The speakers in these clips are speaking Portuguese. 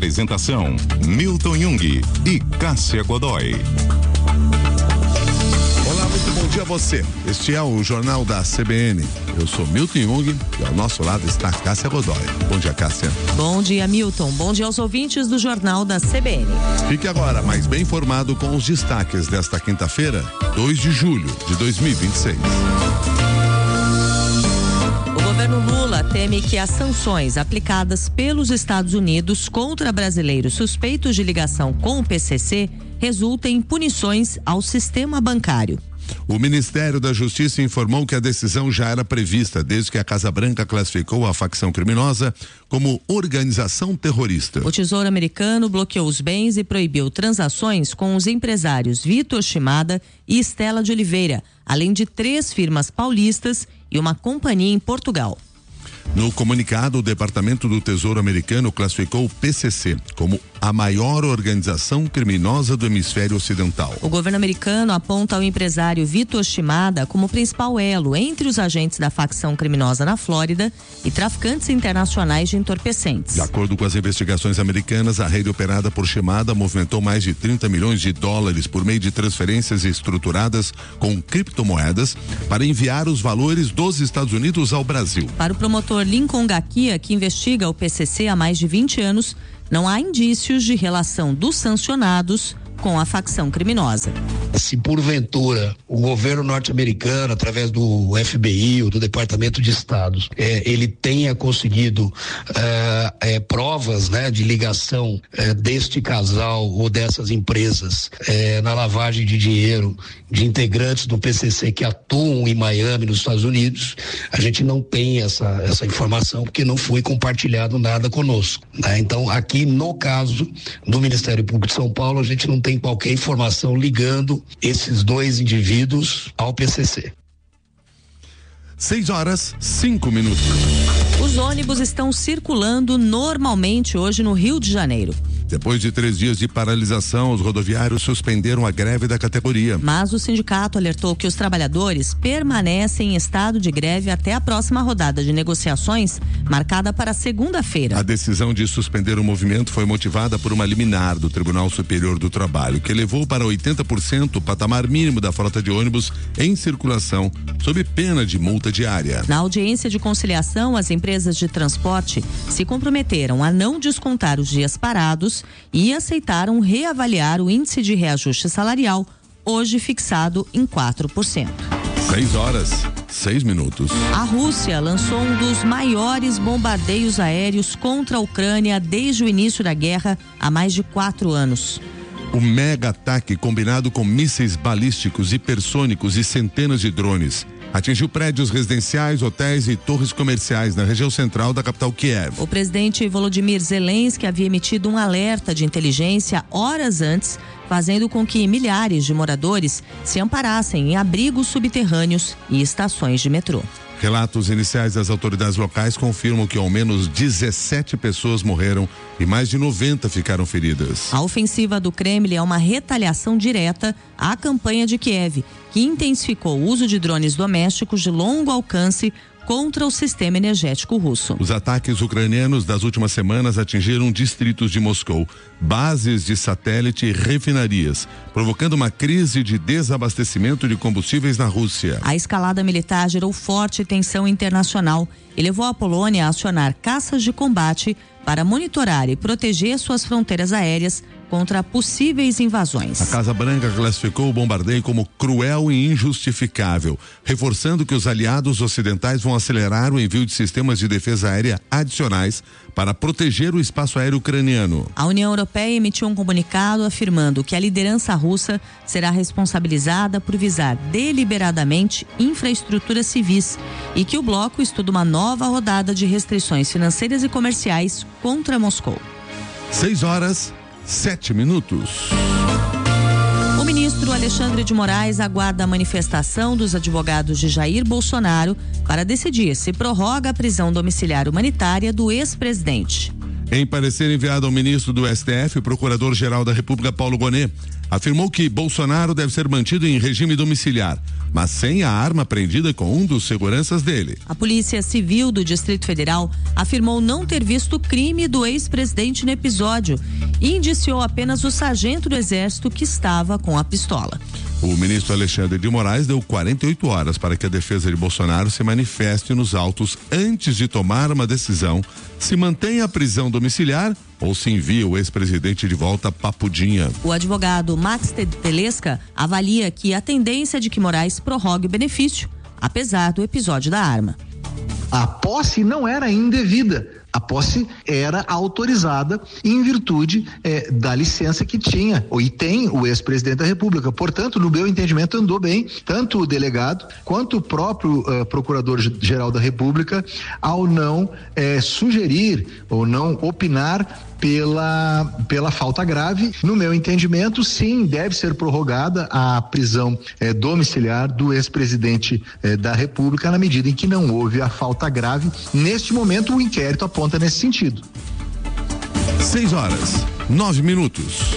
Apresentação: Milton Jung e Cássia Godoy. Olá, muito bom dia a você. Este é o Jornal da CBN. Eu sou Milton Jung e ao nosso lado está Cássia Godoy. Bom dia, Cássia. Bom dia, Milton. Bom dia aos ouvintes do Jornal da CBN. Fique agora mais bem informado com os destaques desta quinta-feira, 2 de julho de 2026. O governo Lula teme que as sanções aplicadas pelos Estados Unidos contra brasileiros suspeitos de ligação com o PCC resultem em punições ao sistema bancário. O Ministério da Justiça informou que a decisão já era prevista desde que a Casa Branca classificou a facção criminosa como organização terrorista. O Tesouro Americano bloqueou os bens e proibiu transações com os empresários Vitor Shimada e Estela de Oliveira, além de 3 firmas paulistas e uma companhia em Portugal. No comunicado, o Departamento do Tesouro Americano classificou o PCC como a maior organização criminosa do hemisfério ocidental. O governo americano aponta o empresário Vitor Shimada como principal elo entre os agentes da facção criminosa na Flórida e traficantes internacionais de entorpecentes. De acordo com as investigações americanas, a rede operada por Shimada movimentou mais de 30 milhões de dólares por meio de transferências estruturadas com criptomoedas para enviar os valores dos Estados Unidos ao Brasil. Para o promotor Lincoln Gakia, que investiga o PCC há mais de 20 anos, não há indícios de relação dos sancionados com a facção criminosa. Se porventura o governo norte-americano, através do FBI ou do Departamento de Estado, ele tenha conseguido provas, né, de ligação deste casal ou dessas empresas na lavagem de dinheiro de integrantes do PCC que atuam em Miami, nos Estados Unidos, a gente não tem essa informação porque não foi compartilhado nada conosco, né? Então, aqui no caso do Ministério Público de São Paulo, a gente não tem qualquer informação ligando esses 2 indivíduos ao PCC. 6:05. Os ônibus estão circulando normalmente hoje no Rio de Janeiro. Depois de 3 dias de paralisação, os rodoviários suspenderam a greve da categoria. Mas o sindicato alertou que os trabalhadores permanecem em estado de greve até a próxima rodada de negociações, marcada para segunda-feira. A decisão de suspender o movimento foi motivada por uma liminar do Tribunal Superior do Trabalho, que elevou para 80% o patamar mínimo da frota de ônibus em circulação, sob pena de multa diária. Na audiência de conciliação, as empresas de transporte se comprometeram a não descontar os dias parados e aceitaram reavaliar o índice de reajuste salarial, hoje fixado em 4%. 6:06. A Rússia lançou um dos maiores bombardeios aéreos contra a Ucrânia desde o início da guerra há mais de 4 anos. O mega ataque combinado com mísseis balísticos, hipersônicos e centenas de drones atingiu prédios residenciais, hotéis e torres comerciais na região central da capital Kiev. O presidente Volodymyr Zelensky havia emitido um alerta de inteligência horas antes, fazendo com que milhares de moradores se amparassem em abrigos subterrâneos e estações de metrô. Relatos iniciais das autoridades locais confirmam que ao menos 17 pessoas morreram e mais de 90 ficaram feridas. A ofensiva do Kremlin é uma retaliação direta à campanha de Kiev, que intensificou o uso de drones domésticos de longo alcance contra o sistema energético russo. Os ataques ucranianos das últimas semanas atingiram distritos de Moscou, bases de satélite e refinarias, provocando uma crise de desabastecimento de combustíveis na Rússia. A escalada militar gerou forte tensão internacional e levou a Polônia a acionar caças de combate para monitorar e proteger suas fronteiras aéreas contra possíveis invasões. A Casa Branca classificou o bombardeio como cruel e injustificável, reforçando que os aliados ocidentais vão acelerar o envio de sistemas de defesa aérea adicionais para proteger o espaço aéreo ucraniano. A União Europeia emitiu um comunicado afirmando que a liderança russa será responsabilizada por visar deliberadamente infraestruturas civis e que o bloco estuda uma nova rodada de restrições financeiras e comerciais contra Moscou. 6:07. O ministro Alexandre de Moraes aguarda a manifestação dos advogados de Jair Bolsonaro para decidir se prorroga a prisão domiciliar humanitária do ex-presidente. Em parecer enviado ao ministro do STF, o procurador-geral da República, Paulo Gonet, afirmou que Bolsonaro deve ser mantido em regime domiciliar, mas sem a arma apreendida com um dos seguranças dele. A Polícia Civil do Distrito Federal afirmou não ter visto o crime do ex-presidente no episódio e indiciou apenas o sargento do Exército que estava com a pistola. O ministro Alexandre de Moraes deu 48 horas para que a defesa de Bolsonaro se manifeste nos autos antes de tomar uma decisão se mantém a prisão domiciliar ou se envia o ex-presidente de volta a Papudinha. O advogado Max Telesca avalia que a tendência de que Moraes prorrogue o benefício, apesar do episódio da arma. A posse não era indevida. A posse era autorizada em virtude da licença que tinha e tem o ex-presidente da República. Portanto, no meu entendimento, andou bem tanto o delegado quanto o próprio procurador-geral da República ao não sugerir ou não opinar pela falta grave. No meu entendimento, sim, deve ser prorrogada a prisão domiciliar do ex-presidente da República na medida em que não houve a falta grave. Neste momento, o inquérito aponta nesse sentido. 6:09.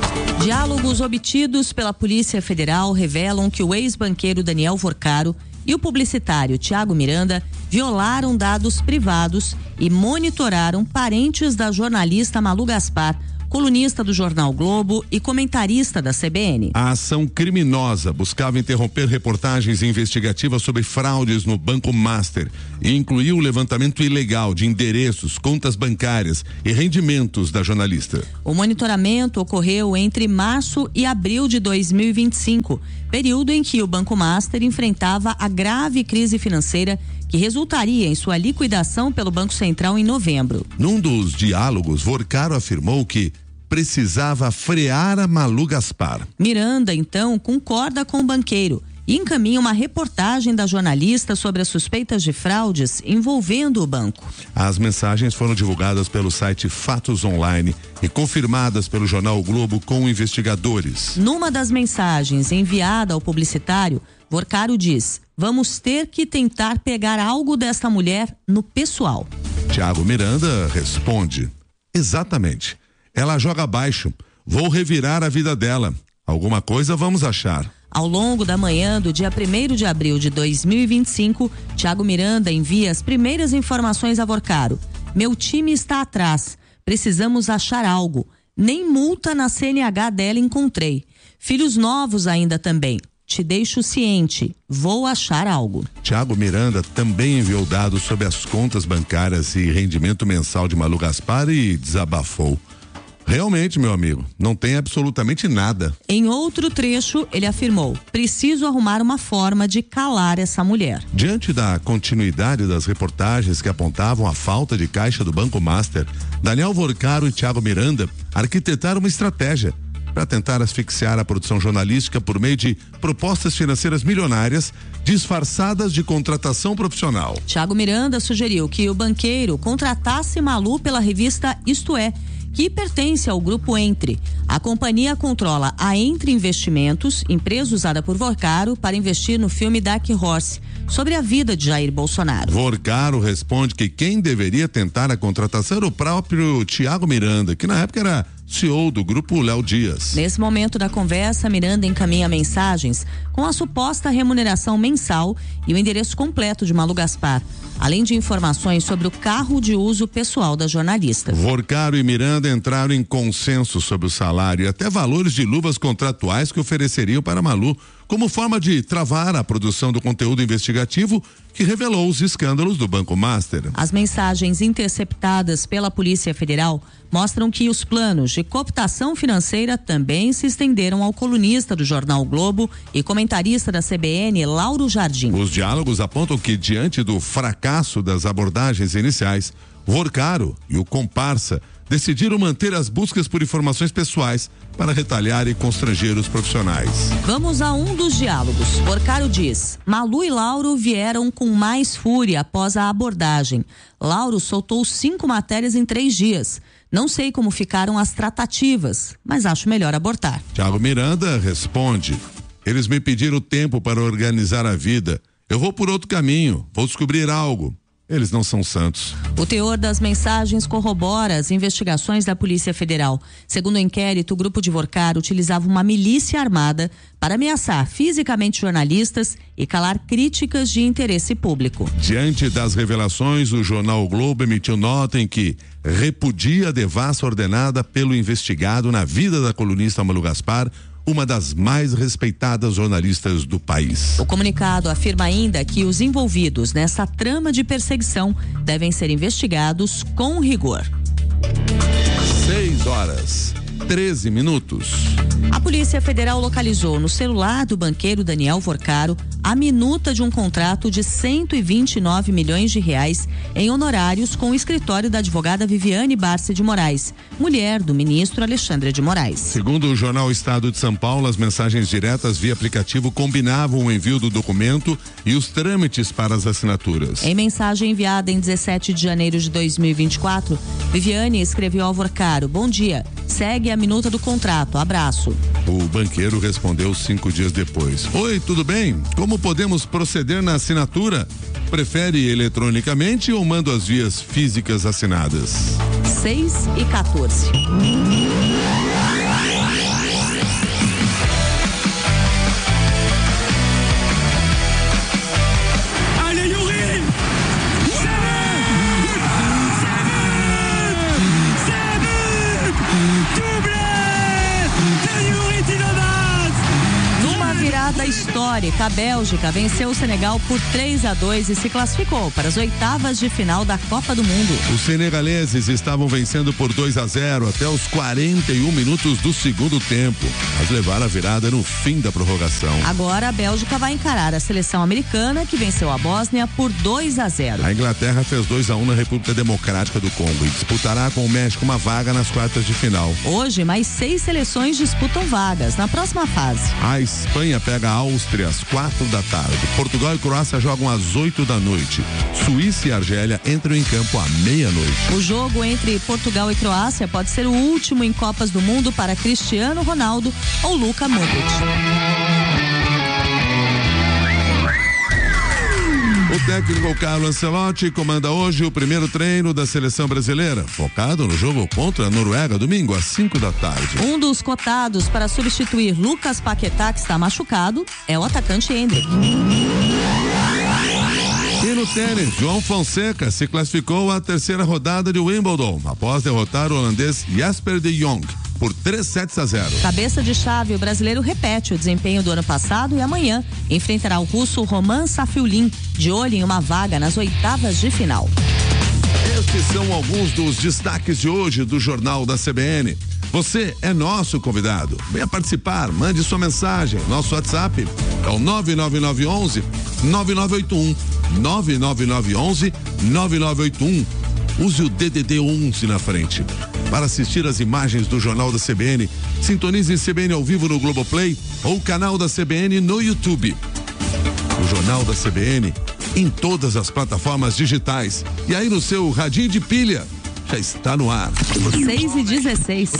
Diálogos obtidos pela Polícia Federal revelam que o ex-banqueiro Daniel Vorcaro e o publicitário Tiago Miranda violaram dados privados e monitoraram parentes da jornalista Malu Gaspar, colunista do Jornal Globo e comentarista da CBN. A ação criminosa buscava interromper reportagens investigativas sobre fraudes no Banco Master e incluiu o levantamento ilegal de endereços, contas bancárias e rendimentos da jornalista. O monitoramento ocorreu entre março e abril de 2025, período em que o Banco Master enfrentava a grave crise financeira que resultaria em sua liquidação pelo Banco Central em novembro. Num dos diálogos, Vorcaro afirmou que precisava frear a Malu Gaspar. Miranda, então, concorda com o banqueiro e encaminha uma reportagem da jornalista sobre as suspeitas de fraudes envolvendo o banco. As mensagens foram divulgadas pelo site Fatos Online e confirmadas pelo jornal o Globo com investigadores. Numa das mensagens enviada ao publicitário, Vorcaro diz: vamos ter que tentar pegar algo desta mulher no pessoal. Tiago Miranda responde: exatamente. Ela joga abaixo. Vou revirar a vida dela. Alguma coisa vamos achar. Ao longo da manhã do dia 1º de abril de 2025, Tiago Miranda envia as primeiras informações a Vorcaro. Meu time está atrás. Precisamos achar algo. Nem multa na CNH dela encontrei. Filhos novos ainda também. Te deixo ciente, vou achar algo. Tiago Miranda também enviou dados sobre as contas bancárias e rendimento mensal de Malu Gaspar e desabafou. Realmente, meu amigo, não tem absolutamente nada. Em outro trecho, ele afirmou: preciso arrumar uma forma de calar essa mulher. Diante da continuidade das reportagens que apontavam a falta de caixa do Banco Master, Daniel Vorcaro e Tiago Miranda arquitetaram uma estratégia para tentar asfixiar a produção jornalística por meio de propostas financeiras milionárias disfarçadas de contratação profissional. Tiago Miranda sugeriu que o banqueiro contratasse Malu pela revista Isto É, que pertence ao grupo Entre. A companhia controla a Entre Investimentos, empresa usada por Vorcaro para investir no filme Dark Horse, sobre a vida de Jair Bolsonaro. Vorcaro responde que quem deveria tentar a contratação era o próprio Tiago Miranda, que na época era CEO do grupo Léo Dias. Nesse momento da conversa, Miranda encaminha mensagens com a suposta remuneração mensal e o endereço completo de Malu Gaspar, além de informações sobre o carro de uso pessoal da jornalista. Vorcaro e Miranda entraram em consenso sobre o salário e até valores de luvas contratuais que ofereceriam para Malu, como forma de travar a produção do conteúdo investigativo que revelou os escândalos do Banco Master. As mensagens interceptadas pela Polícia Federal mostram que os planos de cooptação financeira também se estenderam ao colunista do Jornal Globo e comentarista da CBN, Lauro Jardim. Os diálogos apontam que, diante do fracasso das abordagens iniciais, Vorcaro e o comparsa decidiram manter as buscas por informações pessoais para retalhar e constranger os profissionais. Vamos a um dos diálogos. Vorcaro diz: Malu e Lauro vieram com mais fúria após a abordagem. Lauro soltou 5 matérias em 3 dias. Não sei como ficaram as tratativas, mas acho melhor abortar. Tiago Miranda responde: eles me pediram tempo para organizar a vida. Eu vou por outro caminho, vou descobrir algo. eles não são santos. O teor das mensagens corrobora as investigações da Polícia Federal. Segundo o inquérito, o grupo de Vorcar utilizava uma milícia armada para ameaçar fisicamente jornalistas e calar críticas de interesse público. Diante das revelações, o jornal o Globo emitiu nota em que repudia a devassa ordenada pelo investigado na vida da colunista Malu Gaspar, uma das mais respeitadas jornalistas do país. O comunicado afirma ainda que os envolvidos nessa trama de perseguição devem ser investigados com rigor. 6h13. A Polícia Federal localizou no celular do banqueiro Daniel Vorcaro a minuta de um contrato de 129 milhões de reais em honorários com o escritório da advogada Viviane Barce de Moraes, mulher do ministro Alexandre de Moraes. Segundo o jornal Estado de São Paulo, as mensagens diretas via aplicativo combinavam o envio do documento e os trâmites para as assinaturas. Em mensagem enviada em 17 de janeiro de 2024, Viviane escreveu ao Vorcaro: "Bom dia, segue a minuta do contrato, abraço." O banqueiro respondeu 5 dias depois: "Oi, tudo bem? Como podemos proceder na assinatura? Prefere eletronicamente ou mando as vias físicas assinadas?" 6h14. Histórica, a Bélgica venceu o Senegal por 3-2 e se classificou para as oitavas de final da Copa do Mundo. Os senegaleses estavam vencendo por 2-0 até os 41 minutos do segundo tempo, mas levaram a virada no fim da prorrogação. Agora a Bélgica vai encarar a seleção americana, que venceu a Bósnia por 2-0. A Inglaterra fez 2-1 na República Democrática do Congo e disputará com o México uma vaga nas quartas de final. Hoje, mais 6 seleções disputam vagas na próxima fase. A Espanha pega a Áustria às 4 da tarde. Portugal e Croácia jogam às 8 da noite. Suíça e Argélia entram em campo à meia-noite. O jogo entre Portugal e Croácia pode ser o último em Copas do Mundo para Cristiano Ronaldo ou Luka Modric. O técnico Carlo Ancelotti comanda hoje o primeiro treino da seleção brasileira, focado no jogo contra a Noruega, domingo às 5 da tarde. Um dos cotados para substituir Lucas Paquetá, que está machucado, é o atacante Endrick. E no tênis, João Fonseca se classificou à terceira rodada de Wimbledon, após derrotar o holandês Jesper de Jong por 3-0. Cabeça de chave, o brasileiro repete o desempenho do ano passado e amanhã enfrentará o russo Roman Safiullin, de olho em uma vaga nas oitavas de final. Estes são alguns dos destaques de hoje do Jornal da CBN. Você é nosso convidado. Venha participar, mande sua mensagem. Nosso WhatsApp é o 99911-9981. 99911-9981. Use o DDD 11 na frente. Para assistir as imagens do Jornal da CBN, sintonize CBN ao vivo no Globoplay ou o canal da CBN no YouTube. O Jornal da CBN em todas as plataformas digitais. E aí no seu radinho de pilha, já está no ar. 6h16.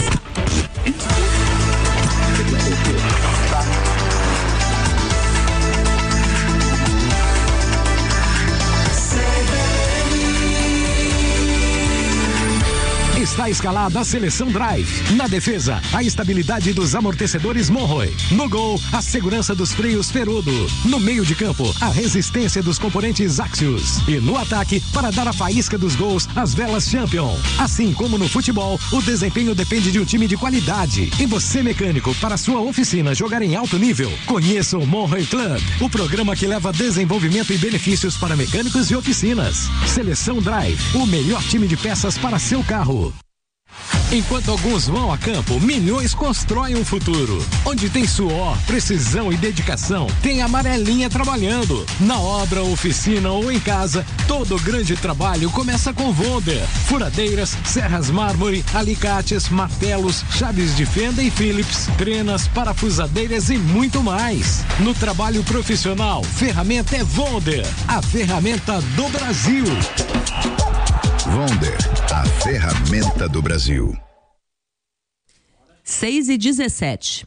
Está escalada a seleção Drive. Na defesa, a estabilidade dos amortecedores Monroe. No gol, a segurança dos freios Ferudo. No meio de campo, a resistência dos componentes Axios. E no ataque, para dar a faísca dos gols, as velas Champion. Assim como no futebol, o desempenho depende de um time de qualidade. E você, mecânico, para sua oficina jogar em alto nível, conheça o Monroe Club, o programa que leva desenvolvimento e benefícios para mecânicos e oficinas. Seleção Drive, o melhor time de peças para seu carro. Enquanto alguns vão a campo, milhões constroem um futuro. Onde tem suor, precisão e dedicação, tem a Amarelinha trabalhando. Na obra, oficina ou em casa, todo grande trabalho começa com Volder. Furadeiras, serras mármore, alicates, martelos, chaves de fenda e Phillips, trenas, parafusadeiras e muito mais. No trabalho profissional, ferramenta é Volder, a ferramenta do Brasil. Volder, a ferramenta do Brasil. 6h17.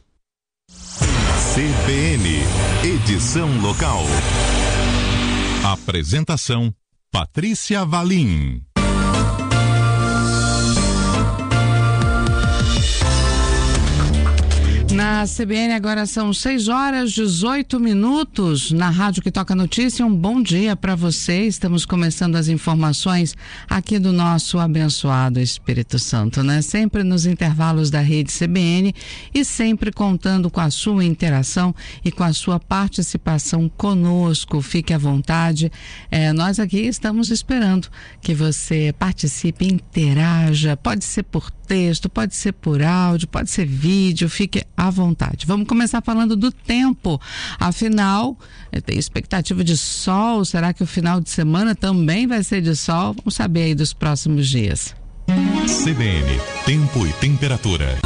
CBN, edição local. Apresentação Patrícia Valim. Na CBN agora são 6h18 na Rádio que Toca Notícia. Um bom dia para você. Estamos começando as informações aqui do nosso abençoado Espírito Santo, né? Sempre nos intervalos da rede CBN e sempre contando com a sua interação e com a sua participação conosco. Fique à vontade. Nós aqui estamos esperando que você participe, interaja. Pode ser por texto, pode ser por áudio, pode ser vídeo. Fique à vontade. Vamos começar falando do tempo. Afinal, tem expectativa de sol. Será que o final de semana também vai ser de sol? Vamos saber aí dos próximos dias. CBN, tempo e temperatura.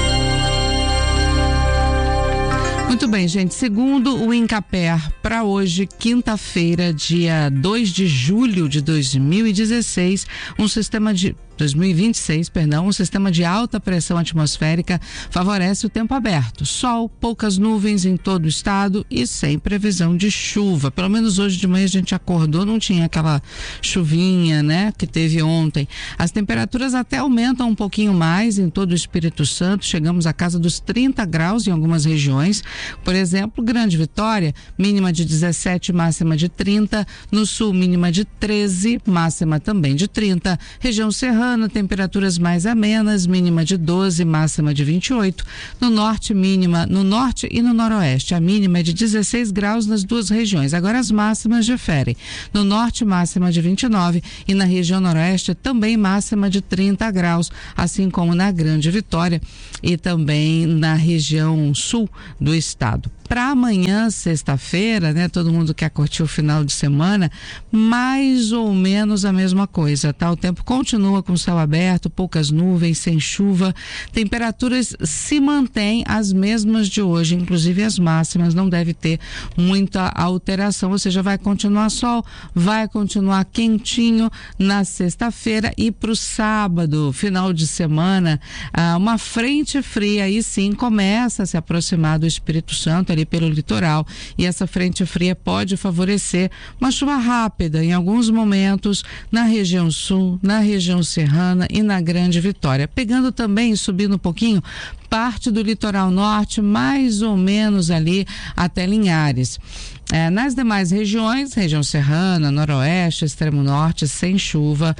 Muito bem, gente. Segundo o INCAPER, para hoje, quinta-feira, dia 2 de julho de 2026, um sistema de 2026, um sistema de alta pressão atmosférica favorece o tempo aberto. Sol, poucas nuvens em todo o estado e sem previsão de chuva. Pelo menos hoje de manhã a gente acordou, não tinha aquela chuvinha, né, que teve ontem. As temperaturas até aumentam um pouquinho mais em todo o Espírito Santo. Chegamos à casa dos 30 graus em algumas regiões. Por exemplo, Grande Vitória, mínima de 17, máxima de 30. No sul, mínima de 13, máxima também de 30. Região Serrana, temperaturas mais amenas, mínima de 12, máxima de 28. No norte e no noroeste, a mínima é de 16 graus nas duas regiões. Agora as máximas diferem. No norte, máxima de 29 e na região noroeste também máxima de 30 graus, assim como na Grande Vitória e também na região sul do estado. Para amanhã, sexta-feira, né? Todo mundo quer curtir o final de semana, mais ou menos a mesma coisa, tá? O tempo continua com céu aberto, poucas nuvens, sem chuva. Temperaturas se mantêm as mesmas de hoje, inclusive as máximas, não deve ter muita alteração, ou seja, vai continuar sol, vai continuar quentinho na sexta-feira e para o sábado, final de semana, uma frente fria aí sim começa a se aproximar do Espírito Santo, ali pelo litoral, e essa frente fria pode favorecer uma chuva rápida em alguns momentos na região sul, na região serrana e na Grande Vitória, pegando também, subindo um pouquinho, parte do litoral norte, mais ou menos ali até Linhares. Nas demais regiões, região serrana, noroeste, extremo norte, sem chuva,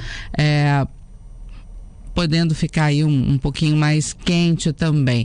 podendo ficar aí um pouquinho mais quente também.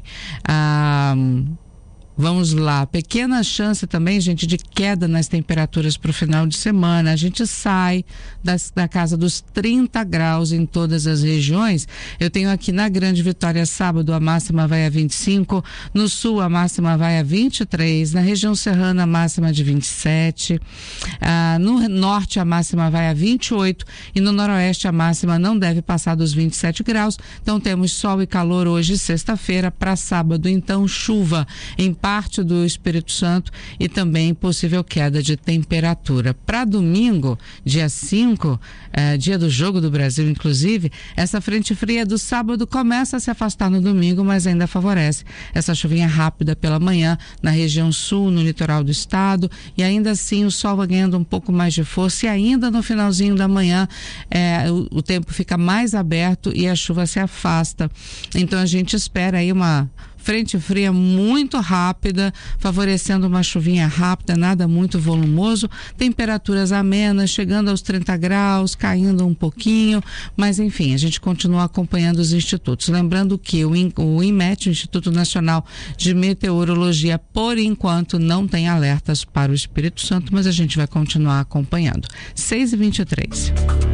Vamos lá, pequena chance também, gente, de queda nas temperaturas para o final de semana. A gente sai da casa dos 30 graus em todas as regiões. Eu tenho aqui na Grande Vitória, sábado, a máxima vai a 25, no sul a máxima vai a 23, na região serrana a máxima de 27, no norte a máxima vai a 28 e no noroeste a máxima não deve passar dos 27 graus. Então temos sol e calor hoje, sexta-feira, para sábado, então chuva em parte do Espírito Santo e também possível queda de temperatura. Para domingo, dia 5, dia do Jogo do Brasil, inclusive, essa frente fria do sábado começa a se afastar no domingo, mas ainda favorece essa chuvinha rápida pela manhã na região sul, no litoral do estado, e ainda assim o sol vai ganhando um pouco mais de força e ainda no finalzinho da manhã o tempo fica mais aberto e a chuva se afasta. Então a gente espera aí uma frente fria muito rápida, favorecendo uma chuvinha rápida, nada muito volumoso, temperaturas amenas, chegando aos 30 graus, caindo um pouquinho, mas enfim, a gente continua acompanhando os institutos. Lembrando que o INMET, o Instituto Nacional de Meteorologia, por enquanto não tem alertas para o Espírito Santo, mas a gente vai continuar acompanhando. 6h23.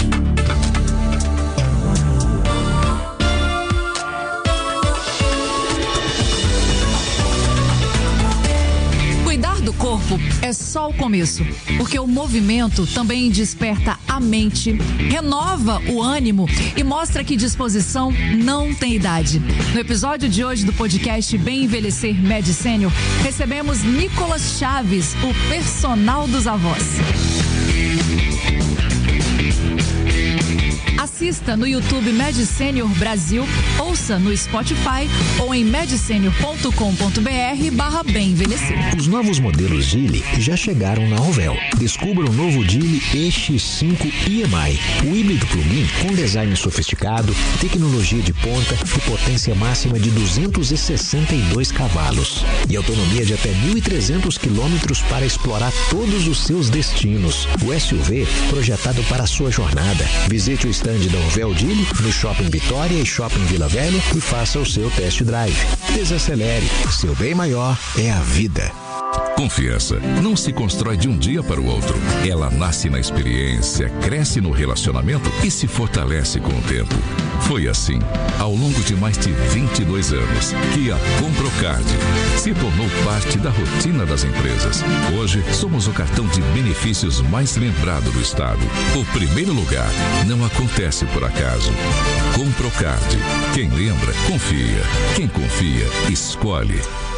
Do corpo é só o começo, porque o movimento também desperta a mente, renova o ânimo e mostra que disposição não tem idade. No episódio de hoje do podcast Bem Envelhecer Med Sênior, recebemos Nicolas Chaves, o personal dos avós. Há Assista no YouTube Med Senior Brasil, ouça no Spotify ou em medsenior.com.br/bem envelhecer. Os novos modelos Geely já chegaram na Rovel. Descubra o novo Geely EX5 EMI, o híbrido plug-in com design sofisticado, tecnologia de ponta e potência máxima de 262 cavalos. E autonomia de até 1.300 quilômetros para explorar todos os seus destinos. O SUV projetado para a sua jornada. Visite o stand da Rovel Geely no Shopping Vitória e Shopping Vila Velha e faça o seu test drive. Desacelere. Seu bem maior é a vida. Confiança não se constrói de um dia para o outro. Ela nasce na experiência, cresce no relacionamento e se fortalece com o tempo. Foi assim, ao longo de mais de 22 anos, que a Comprocard se tornou parte da rotina das empresas. Hoje, somos o cartão de benefícios mais lembrado do estado. O primeiro lugar não acontece por acaso. Comprocard. Quem lembra, confia. Quem confia, escolhe.